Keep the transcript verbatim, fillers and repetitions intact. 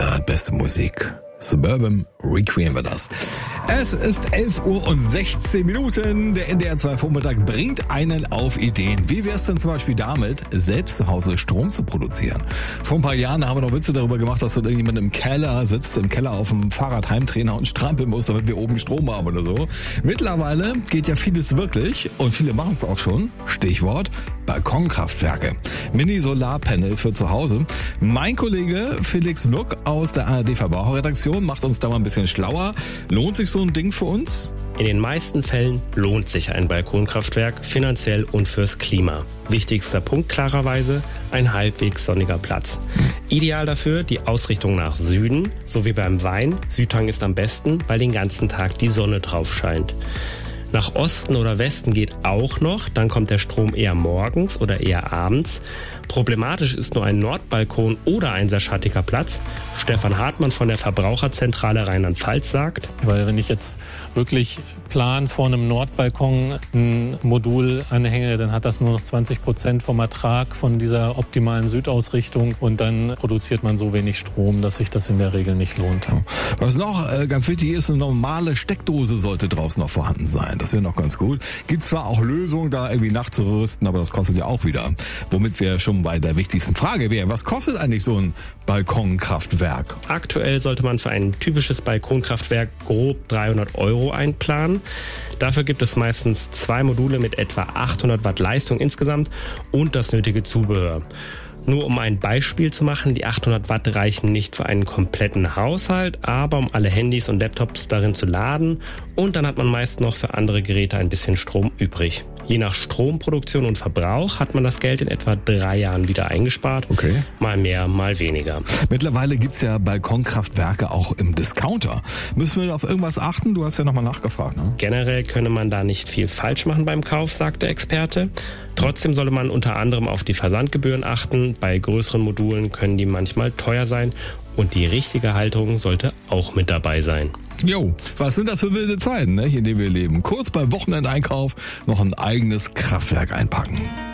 Standard, beste Musik. Suburban Requiem war das. Es ist elf Uhr und sechzehn Minuten. Der N D R zwei Vormittag bringt einen auf Ideen. Wie wär's denn zum Beispiel damit, selbst zu Hause Strom zu produzieren? Vor ein paar Jahren haben wir noch Witze darüber gemacht, dass dann irgendjemand im Keller sitzt, im Keller auf dem Fahrrad Heimtrainer und strampeln muss, damit wir oben Strom haben oder so. Mittlerweile geht ja vieles wirklich und viele machen es auch schon. Stichwort Balkonkraftwerke. Mini-Solarpanel für zu Hause. Mein Kollege Felix Nuck aus der A R D-Verbraucherredaktion macht uns da mal ein bisschen schlauer. Lohnt sich so ein Ding für uns? In den meisten Fällen lohnt sich ein Balkonkraftwerk finanziell und fürs Klima. Wichtigster Punkt klarerweise, ein halbwegs sonniger Platz. Ideal dafür die Ausrichtung nach Süden, so wie beim Wein. Südhang ist am besten, weil den ganzen Tag die Sonne drauf scheint. Nach Osten oder Westen geht auch noch, dann kommt der Strom eher morgens oder eher abends. Problematisch ist nur ein Nordbalkon oder ein sehr schattiger Platz. Stefan Hartmann von der Verbraucherzentrale Rheinland-Pfalz sagt: Weil wenn ich jetzt wirklich plan vor einem Nordbalkon ein Modul anhänge, dann hat das nur noch zwanzig Prozent vom Ertrag von dieser optimalen Südausrichtung und dann produziert man so wenig Strom, dass sich das in der Regel nicht lohnt. Was noch äh, ganz wichtig ist, eine normale Steckdose sollte draußen noch vorhanden sein. Das wäre noch ganz gut. Gibt zwar auch Lösungen, da irgendwie nachzurüsten, aber das kostet ja auch wieder. Womit wir schon bei der wichtigsten Frage wären: Was kostet eigentlich so ein Balkonkraftwerk? Aktuell sollte man für ein typisches Balkonkraftwerk grob dreihundert Euro einplanen. Dafür gibt es meistens zwei Module mit etwa achthundert Watt Leistung insgesamt und das nötige Zubehör. Nur um ein Beispiel zu machen, die achthundert Watt reichen nicht für einen kompletten Haushalt, aber um alle Handys und Laptops darin zu laden, und dann hat man meist noch für andere Geräte ein bisschen Strom übrig. Je nach Stromproduktion und Verbrauch hat man das Geld in etwa drei Jahren wieder eingespart. Okay. Mal mehr, mal weniger. Mittlerweile gibt's ja Balkonkraftwerke auch im Discounter. Müssen wir auf irgendwas achten? Du hast ja nochmal nachgefragt, ne? Generell könne man da nicht viel falsch machen beim Kauf, sagt der Experte. Trotzdem solle man unter anderem auf die Versandgebühren achten. Bei größeren Modulen können die manchmal teuer sein und die richtige Halterung sollte auch mit dabei sein. Jo, was sind das für wilde Zeiten, ne, in denen wir leben? Kurz beim Wochenendeinkauf noch ein eigenes Kraftwerk einpacken.